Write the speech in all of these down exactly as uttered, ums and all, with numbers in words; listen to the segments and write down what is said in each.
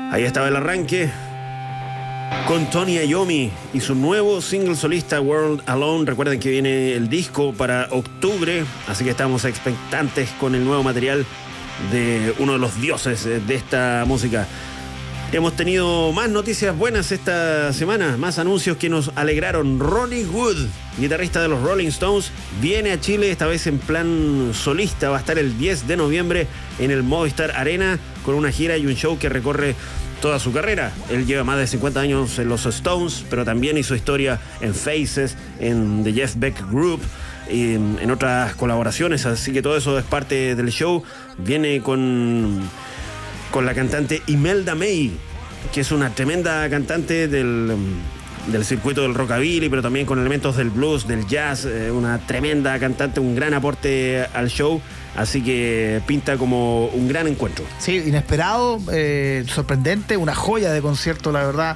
Ahí estaba el arranque con Tony Iommi y su nuevo single solista World Alone. Recuerden que viene el disco para octubre, así que estamos expectantes con el nuevo material de uno de los dioses de esta música. Hemos tenido más noticias buenas esta semana, más anuncios que nos alegraron. Ronnie Wood, guitarrista de los Rolling Stones, viene a Chile, esta vez en plan solista. Va a estar el diez de noviembre en el Movistar Arena con una gira y un show que recorre toda su carrera. Él lleva más de cincuenta años en los Stones, pero también hizo historia en Faces, en The Jeff Beck Group y en otras colaboraciones, así que todo eso es parte del show. Viene con... con la cantante Imelda May, que es una tremenda cantante del, del circuito del rockabilly, pero también con elementos del blues, del jazz, eh, una tremenda cantante, un gran aporte al show, así que pinta como un gran encuentro. Sí, inesperado, eh, sorprendente, una joya de concierto, la verdad,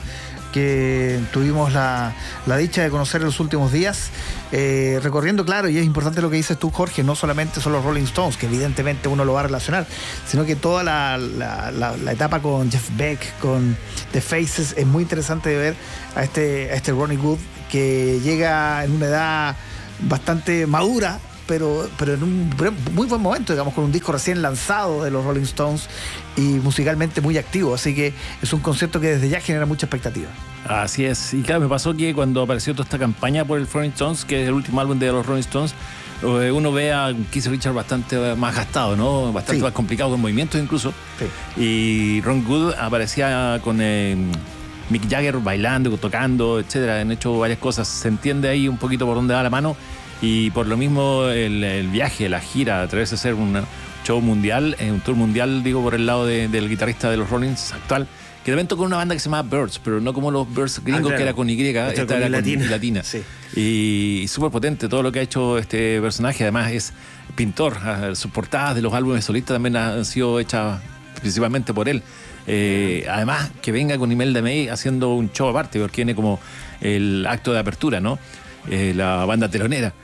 que tuvimos la, la dicha de conocer en los últimos días, eh, recorriendo, claro, y es importante lo que dices tú, Jorge, no solamente son los Rolling Stones, que evidentemente uno lo va a relacionar, sino que toda la, la, la, la etapa con Jeff Beck, con The Faces, es muy interesante de ver a este, a este Ronnie Wood, que llega en una edad bastante madura, pero, pero en un muy buen momento, digamos, con un disco recién lanzado de los Rolling Stones y musicalmente muy activo, así que es un concierto que desde ya genera mucha expectativa. Así es, y claro, me pasó que cuando apareció toda esta campaña por el Rolling Stones, que es el último álbum de los Rolling Stones, uno ve a Keith Richards bastante más gastado, ¿no? Bastante sí. más complicado con movimientos incluso, sí. Y Ron Wood aparecía con eh, Mick Jagger bailando, tocando, etcétera. Han hecho varias cosas, se entiende ahí un poquito por dónde va la mano. Y por lo mismo el, el viaje, la gira, atreverse a hacer un show mundial, un tour mundial, digo, por el lado de, del guitarrista de los Rollins actual, que también tocó una banda que se llama Birds, pero no como los Birds gringos, ah, claro, que era con Y, esta, esta con era latina. con latina. Sí. Y, y súper potente todo lo que ha hecho este personaje. Además es pintor, sus portadas de los álbumes solistas también han sido hechas principalmente por él. Eh, además que venga con Imelda May haciendo un show aparte, porque tiene como el acto de apertura, ¿no? Eh, la banda telonera.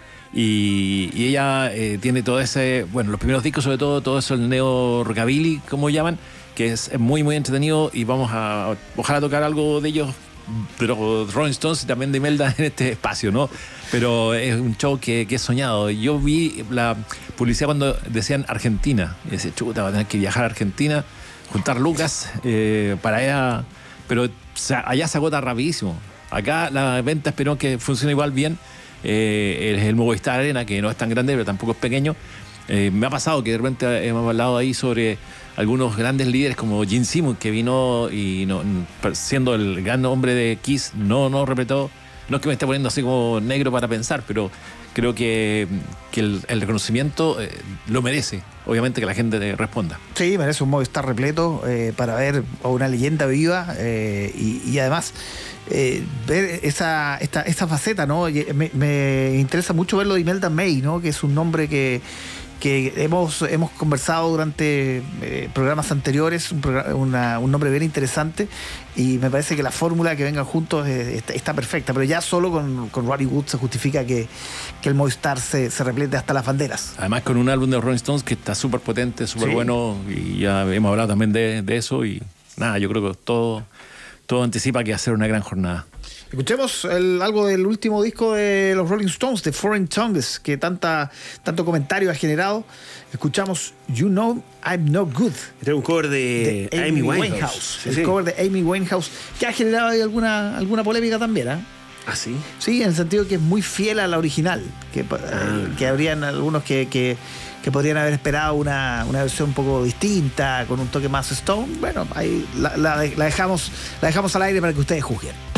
Y, y ella eh, tiene todo ese, bueno, los primeros discos sobre todo, todo eso, el neo rockabilly, como llaman, que es muy muy entretenido, y vamos a ojalá tocar algo de ellos, pero Rolling Stones y también de Imelda en este espacio, ¿no? Pero es un show que, que he soñado. Yo vi la publicidad cuando decían Argentina, y decía, chuta, va a tener que viajar a Argentina, juntar lucas eh, para allá, pero o sea, allá se agota rapidísimo. Acá la venta esperamos que funcione igual bien. Eh, el, el Movistar Arena, que no es tan grande pero tampoco es pequeño. Eh, me ha pasado que de repente hemos hablado ahí sobre algunos grandes líderes como Gene Simmons, que vino y no, siendo el gran hombre de Kiss, no, no repetó. No es que me esté poniendo así como negro para pensar, pero creo que, que el, el reconocimiento eh, lo merece. Obviamente que la gente responda. Sí, merece un Movistar repleto eh, para ver a una leyenda viva eh, y, y además eh, ver esa, esta, esta faceta, ¿no? Me, me interesa mucho ver lo de Imelda May, ¿no? Que es un nombre que que hemos, hemos conversado durante eh, programas anteriores, un, programa, una, un nombre bien interesante, y me parece que la fórmula que vengan juntos eh, está, está perfecta, pero ya solo con, con Ronnie Wood se justifica que, que el Movistar se, se replete hasta las banderas. Además con un álbum de Rolling Stones que está súper potente, súper sí. bueno, y ya hemos hablado también de, de eso, y nada, yo creo que todo, todo anticipa que va a ser una gran jornada. Escuchemos el, algo del último disco de los Rolling Stones, de Foreign Tongues, que tanta, tanto comentario ha generado. Escuchamos You Know I'm No Good. Este es un cover de, de Amy, Amy Winehouse. Winehouse. Sí, el sí. cover de Amy Winehouse, que ha generado ahí alguna, alguna polémica también, ¿eh? ¿Ah, sí? Sí, en el sentido que es muy fiel a la original. Que, ah. eh, que habrían algunos que, que, que podrían haber esperado una, una versión un poco distinta, con un toque más Stone. Bueno, ahí la, la, la, dejamos, la dejamos al aire para que ustedes juzguen.